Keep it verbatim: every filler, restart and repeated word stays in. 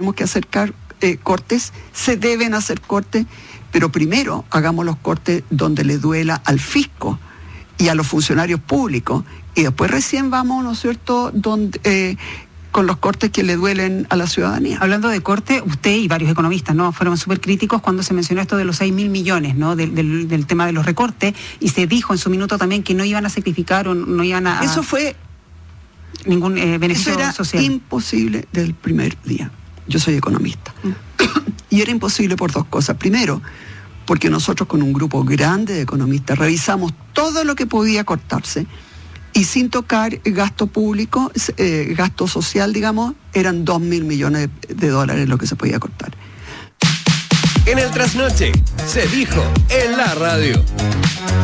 tenemos que hacer car- eh, cortes, se deben hacer cortes, pero primero hagamos los cortes donde le duela al fisco y a los funcionarios públicos, y después recién vamos, ¿no es cierto?, donde, eh, con los cortes que le duelen a la ciudadanía. Hablando de corte, usted y varios economistas, ¿no?, fueron súper críticos cuando se mencionó esto de los seis mil millones, ¿no?, del, del, del tema de los recortes, y se dijo en su minuto también que no iban a sacrificar o no iban a... Eso fue... ningún eh, beneficio eso era social. Imposible del primer día. Yo soy economista. Mm. Y era imposible por dos cosas. Primero, porque nosotros con un grupo grande de economistas revisamos todo lo que podía cortarse, y sin tocar gasto público, eh, gasto social, digamos, eran dos mil millones de dólares lo que se podía cortar. En el Trasnoche se dijo en la radio.